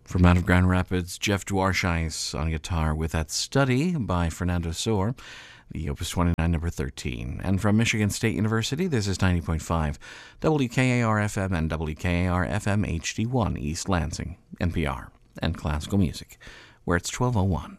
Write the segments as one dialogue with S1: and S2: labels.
S1: From out of Grand Rapids, Jeff Dwarshais on guitar with that Study by Fernando Soar, the Opus 29 number 13. And from Michigan State University, this is 90.5 WKAR-FM and WKAR-FM HD1 East Lansing, NPR, and classical music, where it's 12:01.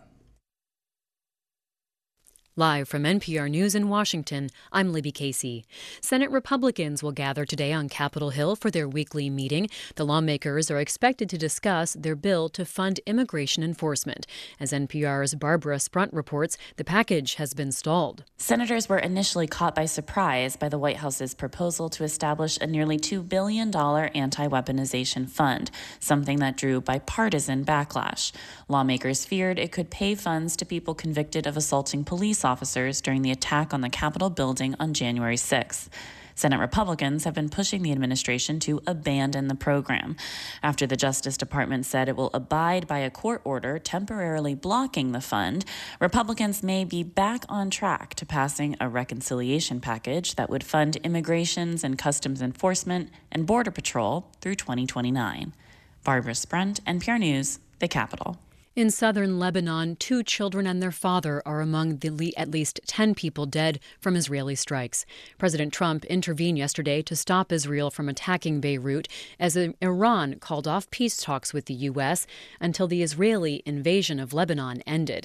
S2: Live from NPR News in Washington, I'm Libby Casey. Senate Republicans will gather today on Capitol Hill for their weekly meeting. The lawmakers are expected to discuss their bill to fund immigration enforcement. As NPR's Barbara Sprunt reports, the package has been stalled.
S3: Senators were initially caught by surprise by the White House's proposal to establish a nearly $2 billion anti-weaponization fund, something that drew bipartisan backlash. Lawmakers feared it could pay funds to people convicted of assaulting police officers during the attack on the Capitol building on January 6th. Senate Republicans have been pushing the administration to abandon the program. After the Justice Department said it will abide by a court order temporarily blocking the fund, Republicans may be back on track to passing a reconciliation package that would fund immigrations and customs enforcement and Border Patrol through 2029. Barbara Sprunt, NPR News, the Capitol.
S2: In southern Lebanon, 2 children and their father are among the at least 10 people dead from Israeli strikes. President Trump intervened yesterday to stop Israel from attacking Beirut as Iran called off peace talks with the U.S. until the Israeli invasion of Lebanon ended.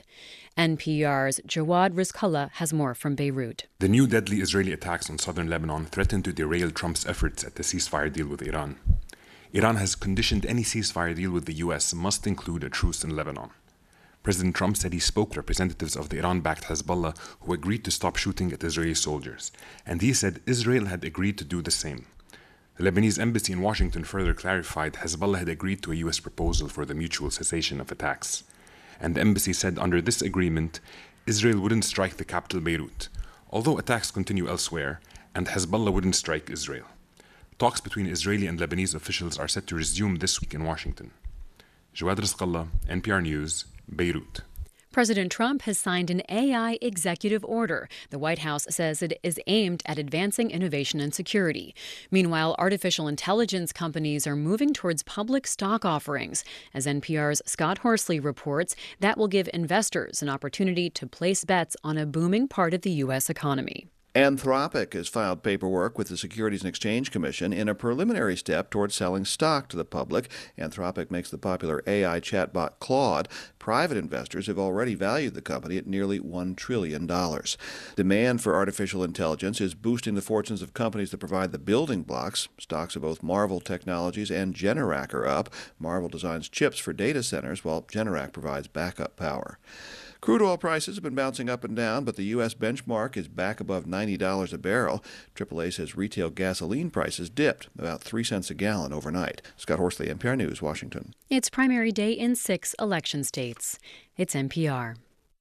S2: NPR's Jawad Rizkallah has more from Beirut.
S4: The new deadly Israeli attacks on southern Lebanon threaten to derail Trump's efforts at the ceasefire deal with Iran. Iran has conditioned any ceasefire deal with the U.S. must include a truce in Lebanon. President Trump said he spoke to representatives of the Iran-backed Hezbollah who agreed to stop shooting at Israeli soldiers, and he said Israel had agreed to do the same. The Lebanese embassy in Washington further clarified Hezbollah had agreed to a U.S. proposal for the mutual cessation of attacks. And the embassy said under this agreement, Israel wouldn't strike the capital Beirut, although attacks continue elsewhere, and Hezbollah wouldn't strike Israel. Talks between Israeli and Lebanese officials are set to resume this week in Washington. Jawad Rizkallah, NPR News, Beirut.
S2: President Trump has signed an AI executive order. The White House says it is aimed at advancing innovation and security. Meanwhile, artificial intelligence companies are moving towards public stock offerings. As NPR's Scott Horsley reports, that will give investors an opportunity to place bets on a booming part of the U.S. economy.
S5: Anthropic has filed paperwork with the Securities and Exchange Commission in a preliminary step towards selling stock to the public. Anthropic makes the popular AI chatbot Claude. Private investors have already valued the company at nearly $1 trillion. Demand for artificial intelligence is boosting the fortunes of companies that provide the building blocks. Stocks of both Marvell Technologies and Generac are up. Marvell designs chips for data centers, while Generac provides backup power. Crude oil prices have been bouncing up and down, but the U.S. benchmark is back above $90 a barrel. AAA says retail gasoline prices dipped about 3 cents a gallon overnight. Scott Horsley, NPR News, Washington.
S2: It's primary day in 6 election states. It's NPR.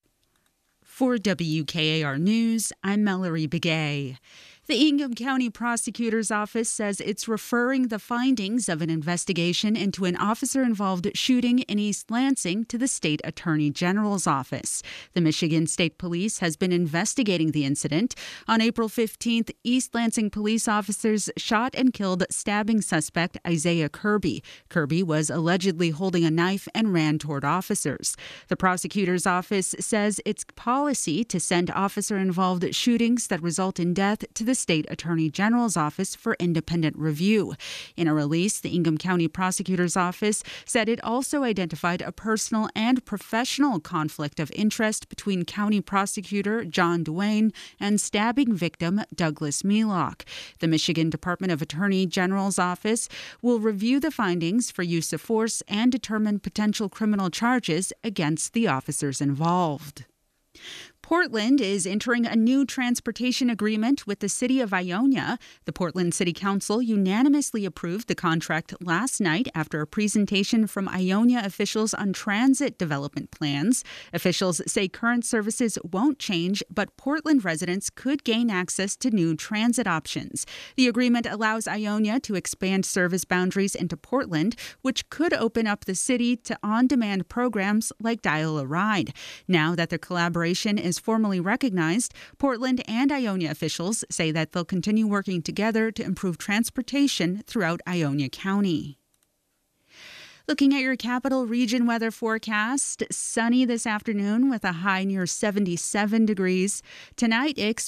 S6: For WKAR News, I'm Mallory Begay. The Ingham County Prosecutor's Office says it's referring the findings of an investigation into an officer-involved shooting in East Lansing to the State Attorney General's office. The Michigan State Police has been investigating the incident. On April 15th, East Lansing police officers shot and killed stabbing suspect Isaiah Kirby. Kirby was allegedly holding a knife and ran toward officers. The prosecutor's office says it's policy to send officer-involved shootings that result in death to the State Attorney General's office for independent review. In a release, the Ingham County Prosecutor's Office said it also identified a personal and professional conflict of interest between County Prosecutor John Duane and stabbing victim Douglas Melock. The Michigan Department of Attorney General's Office will review the findings for use of force and determine potential criminal charges against the officers involved. Portland is entering a new transportation agreement with the city of Ionia. The Portland City Council unanimously approved the contract last night after a presentation from Ionia officials on transit development plans. Officials say current services won't change, but Portland residents could gain access to new transit options. The agreement allows Ionia to expand service boundaries into Portland, which could open up the city to on-demand programs like Dial a Ride. Now that their collaboration is formally recognized, Portland and Ionia officials say that they'll continue working together to improve transportation throughout Ionia County. Looking at your capital region weather forecast, sunny this afternoon with a high near 77 degrees. Tonight, expect